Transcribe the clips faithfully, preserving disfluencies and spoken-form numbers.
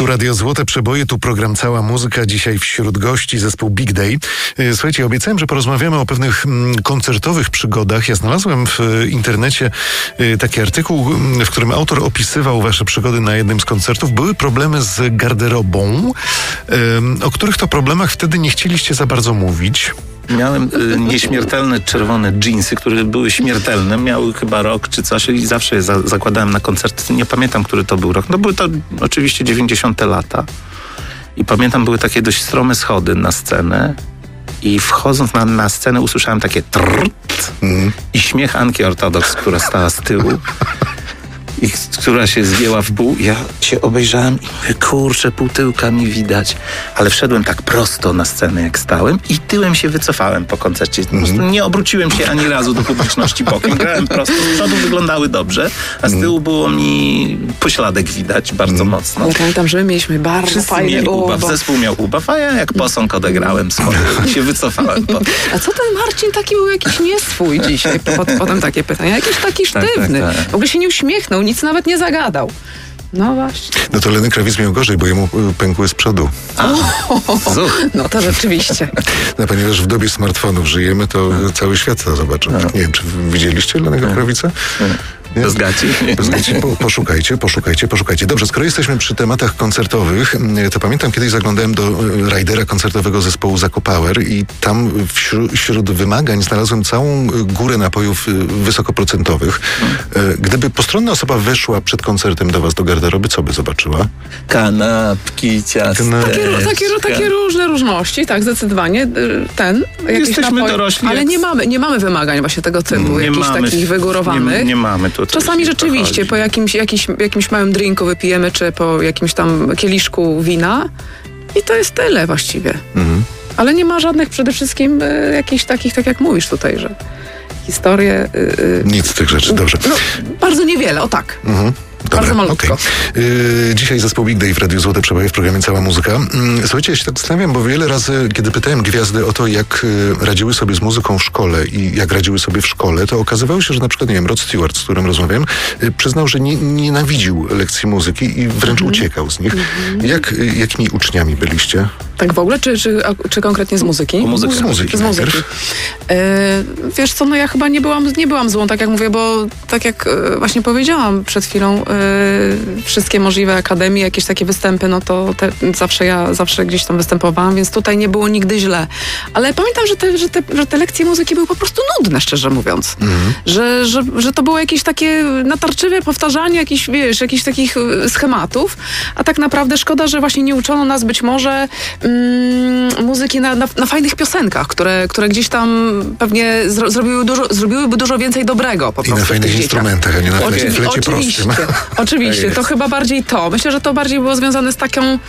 Tu Radio Złote Przeboje, tu program Cała Muzyka. Dzisiaj wśród gości zespół Big Day. Słuchajcie, obiecałem, że porozmawiamy o pewnych koncertowych przygodach. Ja znalazłem w internecie taki artykuł, w którym autor opisywał wasze przygody na jednym z koncertów. Były problemy z garderobą, o których to problemach wtedy nie chcieliście za bardzo mówić. Miałem y, nieśmiertelne czerwone dżinsy, które były śmiertelne. Miały chyba rok czy coś i zawsze je za, zakładałem na koncert. Nie pamiętam, który to był rok. No były to oczywiście dziewięćdziesiąte lata. I pamiętam, były takie dość strome schody na scenę. I wchodząc na, na scenę usłyszałem takie trrrt mm. i śmiech Anki Ortodoks, która stała z tyłu. I która się zgięła w ból. Ja się obejrzałem i mówię, kurczę, pół tyłka mi widać. Ale wszedłem tak prosto na scenę, jak stałem i tyłem się wycofałem po koncercie. Po prostu nie obróciłem się ani razu do publiczności bokiem. Grałem prosto, z przodu wyglądały dobrze, a z tyłu było mi pośladek widać bardzo mocno. Ja pamiętam, że my mieliśmy bardzo Wszyscy fajny mieli ubaw. ubaw. Zespół miał ubaw, a ja jak posąg odegrałem swoje i się wycofałem. Po... A co ten Marcin taki był jakiś nieswój dzisiaj? Potem takie pytania. Jakiś taki sztywny. Tak, tak, tak. W ogóle się nie uśmiechnął, nic nawet nie zagadał. No właśnie. No to Lenny Kravitz miał gorzej, bo jemu pękły z przodu. A, no to rzeczywiście. No, ponieważ w dobie smartfonów żyjemy, to cały świat to zobaczył. Nie wiem, czy widzieliście Lennego Kravitza? Nie? Bez gaci. Bez gaci. Po, poszukajcie, poszukajcie, poszukajcie. Dobrze, skoro jesteśmy przy tematach koncertowych, to pamiętam, kiedyś zaglądałem do rajdera koncertowego zespołu Zakopower i tam wśród, wśród wymagań znalazłem całą górę napojów wysokoprocentowych. Gdyby postronna osoba weszła przed koncertem do was do garderoby, co by zobaczyła? Kanapki, ciasteczka. Takie, takie, takie różne różności, tak, zdecydowanie. Ten, jakiś Jesteśmy napoj, dorośli. ale jak... nie mamy, nie mamy wymagań właśnie tego typu, nie jakichś mamy, takich wygórowanych. Nie, nie mamy tutaj. Czasami rzeczywiście po jakimś, jakimś, jakimś małym drinku wypijemy, czy po jakimś tam kieliszku wina i to jest tyle właściwie. Mhm. Ale nie ma żadnych przede wszystkim y, jakichś takich, tak jak mówisz tutaj, że historie... Y, y, Nic z tych rzeczy, dobrze. No, bardzo niewiele, o tak. Mhm. Dobra, bardzo malutko. Okay. Yy, dzisiaj zespół Big Day w Radiu Złote Przeboje w programie Cała Muzyka. Yy, słuchajcie, ja się tak zastanawiam, bo wiele razy, kiedy pytałem gwiazdy o to, jak yy, radziły sobie z muzyką w szkole i jak radziły sobie w szkole, to okazywało się, że na przykład, nie wiem, Rod Stewart, z którym rozmawiałem, yy, przyznał, że nie, nienawidził lekcji muzyki i wręcz mm-hmm. uciekał z nich. Mm-hmm. Jak, yy, jakimi uczniami byliście? Tak w ogóle, czy, czy, czy konkretnie z muzyki? O muzykę. Z muzyki. Z muzyki. Yy, wiesz co, no ja chyba nie byłam, nie byłam złą, tak jak mówię, bo tak jak yy, właśnie powiedziałam przed chwilą, yy, wszystkie możliwe akademie, jakieś takie występy, no to te, zawsze ja zawsze gdzieś tam występowałam, więc tutaj nie było nigdy źle. Ale pamiętam, że te, że te, że te lekcje muzyki były po prostu nudne, szczerze mówiąc. Mm. Że, że, że to było jakieś takie natarczywe powtarzanie jakichś, wiesz, jakichś takich schematów, a tak naprawdę szkoda, że właśnie nie uczono nas być może mm, muzyki na, na, na fajnych piosenkach, które, które gdzieś tam pewnie zro, zrobiły dużo, zrobiłyby dużo więcej dobrego po I prostu. na fajnych instrumentach, a nie na flecie, flecie oczywiście, prostym. Oczywiście, tak to chyba bardziej to. Myślę, że to bardziej było związane z taką mm,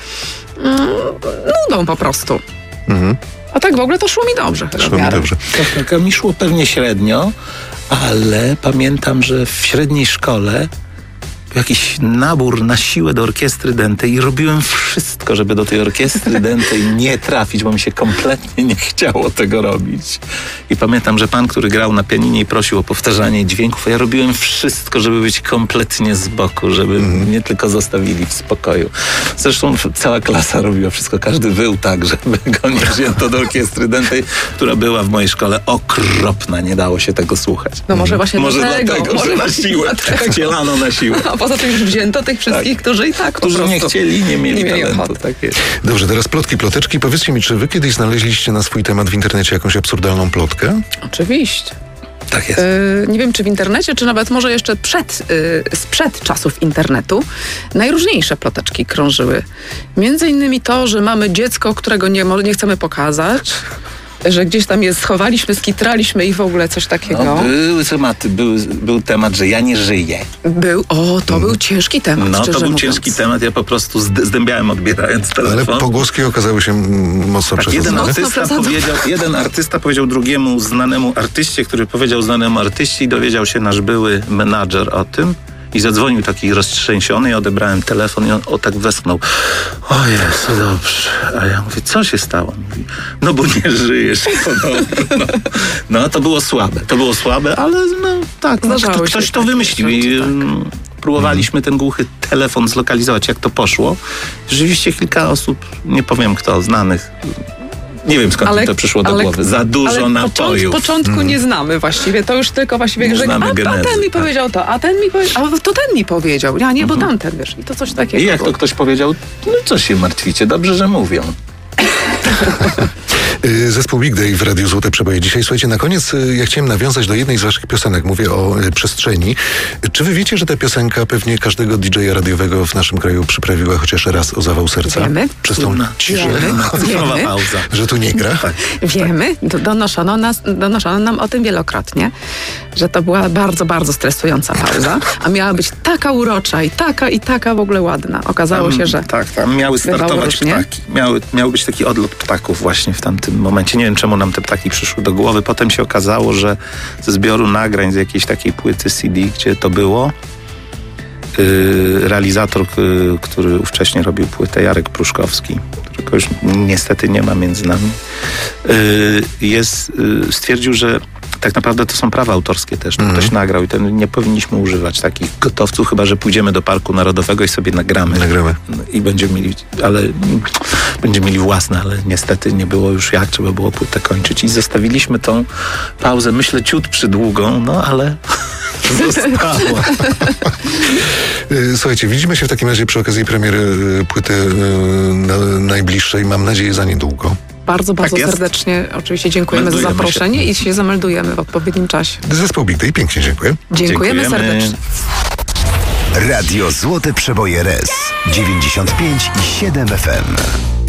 nudą po prostu. Mhm. A tak w ogóle to szło mi dobrze. Szło mi dobrze. Tak, mi szło pewnie średnio, ale pamiętam, że w średniej szkole jakiś nabór na siłę do orkiestry dętej i robiłem wszystko, żeby do tej orkiestry dętej nie trafić, bo mi się kompletnie nie chciało tego robić. I pamiętam, że pan, który grał na pianinie i prosił o powtarzanie dźwięków, a ja robiłem wszystko, żeby być kompletnie z boku, żeby mm. mnie tylko zostawili w spokoju. Zresztą cała klasa robiła wszystko, każdy wył tak, żeby go nie wzięto do orkiestry dętej, która była w mojej szkole okropna, nie dało się tego słuchać. No może właśnie może dlatego. dlatego, może że na siłę, wcielano na siłę. A poza tym już wzięto tych wszystkich, tak. którzy i tak Którzy po nie chcieli, nie mieli, nie mieli talentu. Tak jest. Dobrze, teraz plotki, ploteczki. Powiedzcie mi, czy wy kiedyś znaleźliście na swój temat w internecie jakąś absurdalną plotkę? Oczywiście. Tak jest. Yy, nie wiem, czy w internecie, czy nawet może jeszcze przed, yy, sprzed czasów internetu najróżniejsze ploteczki krążyły. Między innymi to, że mamy dziecko, którego nie, nie chcemy pokazać, że gdzieś tam je schowaliśmy, skitraliśmy i w ogóle coś takiego. No, były tematy, był, był temat, że ja nie żyję. Był, o, to był ciężki temat, No, to był mówiąc. ciężki temat, ja po prostu zdębiałem odbierając telefon. Ale pogłoski okazały się mocno tak, przesadzone. jeden artysta, powiedział, jeden artysta powiedział drugiemu znanemu artyście, który powiedział znanemu artyście i dowiedział się nasz były menadżer o tym. I zadzwonił taki roztrzęsiony, ja odebrałem telefon i on o tak westchnął. O Jezu, dobrze. A ja mówię, co się stało? Mówi, no bo nie żyjesz. No, no to było słabe, to było słabe, ale no tak, no, kto, ktoś to wymyślił. I, próbowaliśmy ten głuchy telefon zlokalizować, jak to poszło. Rzeczywiście kilka osób, nie powiem kto, znanych, nie wiem skąd Ale- mi to przyszło do ale- głowy, za dużo Ale napojów. począt, początku nie znamy właściwie, to już tylko właściwie, Nie że znamy a, a genezy, ten mi tak. powiedział to, a ten mi powiedział, a to ten mi powiedział, ja nie, bo tamten, wiesz, i to coś takiego I jak było. to ktoś powiedział, no co się martwicie, dobrze, że mówią. Y, Zespół Big Day w Radiu Złote Przeboje dzisiaj. Słuchajcie, na koniec y, ja chciałem nawiązać do jednej z waszych piosenek. Mówię o y, przestrzeni. Czy wy wiecie, że ta piosenka pewnie każdego didżeja radiowego w naszym kraju przyprawiła chociaż raz o zawał serca? Wiemy. Przez tą Trudno. ciszę, Wiemy. Cyfrowa Wiemy. pauza. że tu nie gra? Wiemy, do- donoszono, nas, donoszono nam o tym wielokrotnie, że to była bardzo, bardzo stresująca pauza, a miała być taka urocza i taka i taka w ogóle ładna. Okazało się, że Tak, tam miały bywało startować różnie. ptaki. Miały, miał być taki odlot ptaków właśnie w tamtym momencie. Nie wiem, czemu nam te ptaki przyszły do głowy. Potem się okazało, że ze zbioru nagrań z jakiejś takiej płyty C D, gdzie to było, yy, realizator, yy, który wcześniej robił płytę, Jarek Pruszkowski, którego już niestety nie ma między nami, yy, jest, yy, stwierdził, że tak naprawdę to są prawa autorskie też. To ktoś nagrał i ten, nie powinniśmy używać takich gotowców, chyba że pójdziemy do Parku Narodowego i sobie nagramy. Nagramy. I będziemy mieli, ale będziemy mieli własne, ale niestety nie było już jak, trzeba było płytę kończyć i zostawiliśmy tą pauzę, myślę, ciut przydługą, no ale zostało. Y, Słuchajcie, widzimy się w takim razie przy okazji premiery y, płyty y, na, najbliższej. Mam nadzieję za niedługo. bardzo, bardzo Tak jest. serdecznie oczywiście dziękujemy Meldujemy za zaproszenie i się zameldujemy w odpowiednim czasie. Zespół Big Day, pięknie dziękuję. Dziękujemy, Dziękujemy. serdecznie. Radio Złote Przeboje R E S dziewięćdziesiąt pięć i siedem F M.